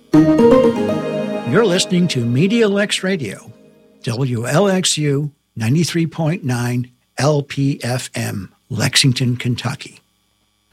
You're listening to MediaLex Radio, WLXU 93.9 LPFM, Lexington, Kentucky.